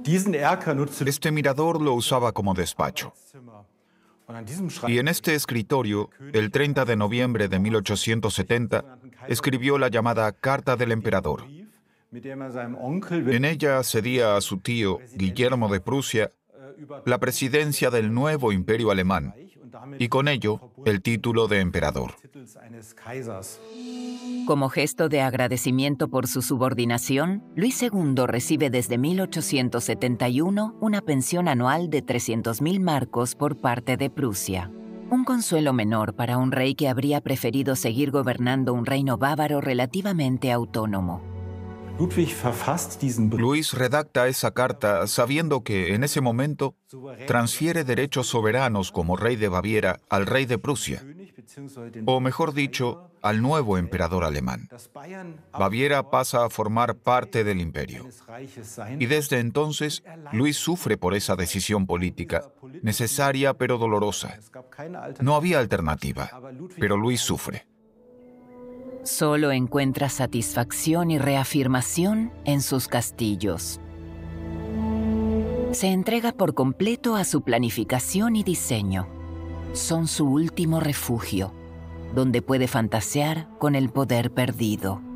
Este mirador lo usaba como despacho. Y en este escritorio, el 30 de noviembre de 1870, escribió la llamada Carta del Emperador. En ella cedía a su tío, Guillermo de Prusia, la presidencia del nuevo imperio alemán y con ello el título de emperador. Como gesto de agradecimiento por su subordinación, Luis II recibe desde 1871 una pensión anual de 300.000 marcos por parte de Prusia. Un consuelo menor para un rey que habría preferido seguir gobernando un reino bávaro relativamente autónomo. Luis redacta esa carta sabiendo que en ese momento transfiere derechos soberanos como rey de Baviera al rey de Prusia, o mejor dicho, al nuevo emperador alemán. Baviera pasa a formar parte del imperio. Y desde entonces, Luis sufre por esa decisión política, necesaria pero dolorosa. No había alternativa, pero Luis sufre. Solo encuentra satisfacción y reafirmación en sus castillos. Se entrega por completo a su planificación y diseño. Son su último refugio, donde puede fantasear con el poder perdido.